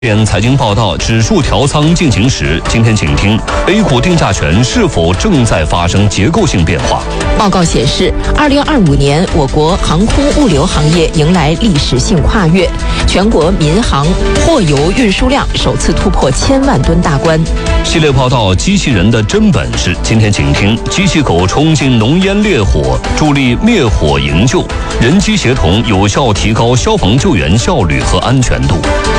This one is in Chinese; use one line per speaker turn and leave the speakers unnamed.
财经报道，指数调仓进行时，今天请听 A 股定价权是否正在发生结构性变化。
报告显示，2025年我国航空物流行业迎来历史性跨越，全国民航货邮运输量首次突破1000万吨大关。
系列报道：机器人的真本事。今天请听：机器狗冲进浓烟烈火，助力灭火营救，人机协同有效提高消防救援效率和安全度。